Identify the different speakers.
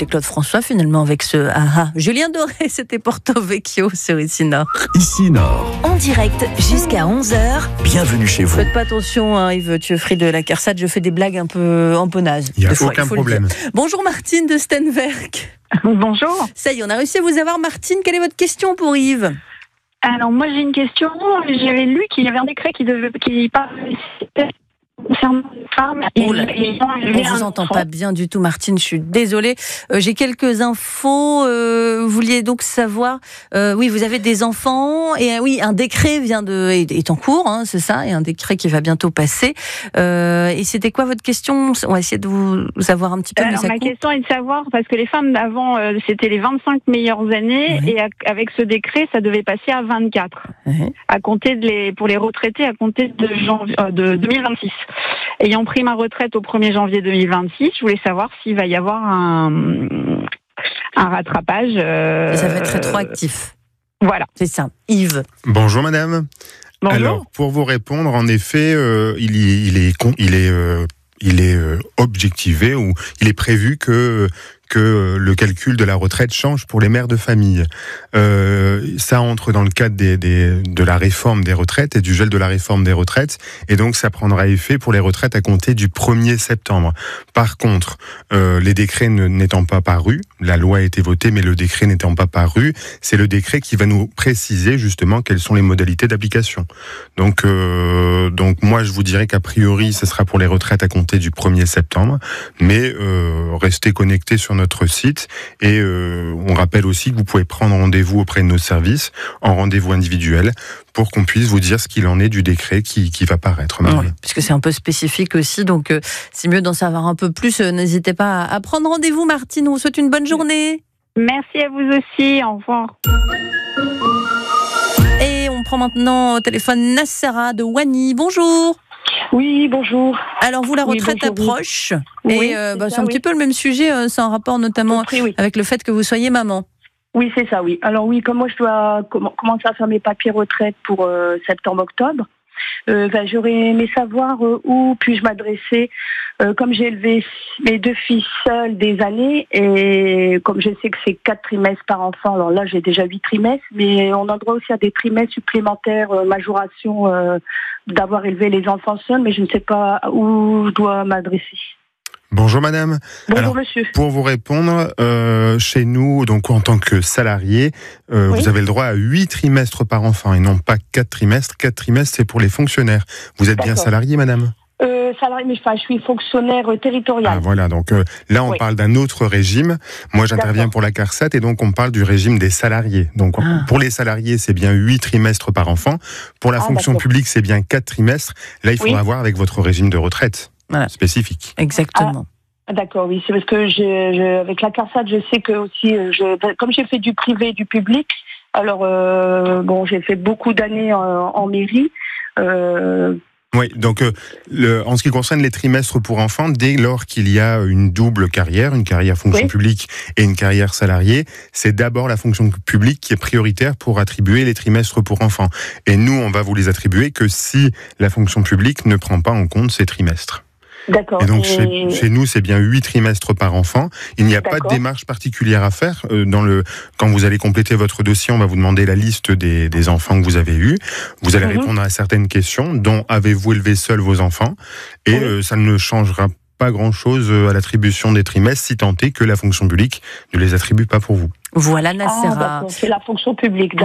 Speaker 1: appelé Claude François finalement avec ce aha. Julien Doré, c'était Porto Vecchio sur Ici Nord.
Speaker 2: Ici Nord.
Speaker 3: En direct jusqu'à 11h.
Speaker 2: Bienvenue chez vous.
Speaker 1: Faites pas attention, hein, Yves Thieuffry de la CARSAT, je fais des blagues un peu nazes.
Speaker 4: Il n'y a
Speaker 1: des fois,
Speaker 4: aucun
Speaker 1: il faut le
Speaker 4: problème.
Speaker 1: dire. Bonjour Martine de Stenwerk.
Speaker 5: Bonjour.
Speaker 1: Ça y est, on a réussi à vous avoir. Martine, quelle est votre question pour Yves ?
Speaker 5: Alors moi j'ai une question. J'avais lu qu'il y avait un décret qui parlait concernant les femmes.
Speaker 1: Oh là, on vous entend pas bien du tout, Martine. Je suis désolée. J'ai quelques infos. Vous vouliez donc savoir. Oui, vous avez des enfants et oui, un décret est en cours, hein, c'est ça, et un décret qui va bientôt passer. Et c'était quoi votre question ? On va essayer de vous avoir un petit peu.
Speaker 5: Alors ma question est de savoir parce que les femmes d'avant c'était les 25 meilleures années et avec ce décret ça devait passer à 24 à compter pour les retraités à compter de 2026. Ayant pris ma retraite au 1er janvier 2026, je voulais savoir s'il va y avoir un rattrapage.
Speaker 1: Ça va être rétroactif.
Speaker 5: Voilà.
Speaker 1: C'est ça. Yves.
Speaker 4: Bonjour madame.
Speaker 5: Bonjour.
Speaker 4: Alors, pour vous répondre, en effet, il est objectivé ou il est prévu que le calcul de la retraite change pour les mères de famille. Ça entre dans le cadre de la réforme des retraites et du gel de la réforme des retraites, et donc ça prendra effet pour les retraites à compter du 1er septembre. Par contre, les décrets n'étant pas parus, la loi a été votée, mais le décret n'étant pas paru, c'est le décret qui va nous préciser justement quelles sont les modalités d'application. Donc moi je vous dirais qu'a priori ce sera pour les retraites à compter du 1er septembre, mais restez connectés sur notre site et on rappelle aussi que vous pouvez prendre rendez-vous auprès de nos services en rendez-vous individuel pour qu'on puisse vous dire ce qu'il en est du décret qui va paraître.
Speaker 1: Oui, puisque c'est un peu spécifique aussi, donc c'est mieux d'en savoir un peu plus. N'hésitez pas à prendre rendez-vous, Martine. On vous souhaite une bonne journée.
Speaker 5: Merci à vous aussi. Au revoir.
Speaker 1: Et on prend maintenant au téléphone Nassera de Wany. Bonjour.
Speaker 6: Oui, bonjour.
Speaker 1: Alors vous, la retraite approche,
Speaker 6: oui,
Speaker 1: et c'est un petit peu le même sujet, c'est en rapport notamment avec le fait que vous soyez maman.
Speaker 6: Oui, c'est ça, oui. Alors oui, comme moi je dois commencer à faire mes papiers retraite pour septembre-octobre, j'aurais aimé savoir où puis-je m'adresser. Comme j'ai élevé mes 2 filles seules des années, et comme je sais que c'est 4 trimestres par enfant, alors là j'ai déjà 8 trimestres, mais on a droit aussi à des trimestres supplémentaires, majoration d'avoir élevé les enfants seuls, mais je ne sais pas où je dois m'adresser.
Speaker 4: Bonjour madame.
Speaker 6: Bonjour
Speaker 4: Alors,
Speaker 6: monsieur.
Speaker 4: Pour vous répondre, chez nous, donc en tant que salarié, vous avez le droit à 8 trimestres par enfant et non pas 4 trimestres. 4 trimestres, c'est pour les fonctionnaires. Vous êtes bien salarié madame ?
Speaker 6: Salarié, mais je suis fonctionnaire territorial.
Speaker 4: Ah voilà, donc là on parle d'un autre régime. Moi j'interviens pour la CARSAT et donc on parle du régime des salariés. Donc pour les salariés c'est bien 8 trimestres par enfant. Pour la fonction publique c'est bien 4 trimestres. Là il faudra voir avec votre régime de retraite spécifique.
Speaker 1: Exactement.
Speaker 6: D'accord, oui, c'est parce que avec la CARSAT je sais que aussi, comme j'ai fait du privé et du public, alors j'ai fait beaucoup d'années en mairie.
Speaker 4: Oui, donc en ce qui concerne les trimestres pour enfants, dès lors qu'il y a une double carrière, une carrière fonction publique et une carrière salariée, c'est d'abord la fonction publique qui est prioritaire pour attribuer les trimestres pour enfants. Et nous, on va vous les attribuer que si la fonction publique ne prend pas en compte ces trimestres.
Speaker 6: D'accord.
Speaker 4: Et donc chez nous, c'est bien 8 trimestres par enfant. Il n'y a pas de démarche particulière à faire. Quand vous allez compléter votre dossier, on va vous demander la liste des enfants que vous avez eus. Vous allez répondre à certaines questions, dont avez-vous élevé seul vos enfants ? Et ça ne changera pas grand-chose à l'attribution des trimestres, si tant est que la fonction publique ne les attribue pas pour vous.
Speaker 1: Voilà Nassera.
Speaker 6: D'accord, c'est la fonction publique.